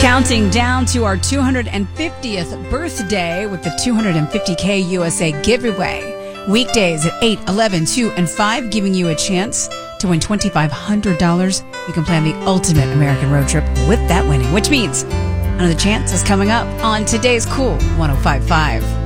Counting down to our 250th birthday with the 250K USA giveaway. Weekdays at 8, 11, 2, and 5, giving you a chance to win $2,500. You can plan the ultimate American road trip with that winning, which means another chance is coming up on today's Cool 105.5.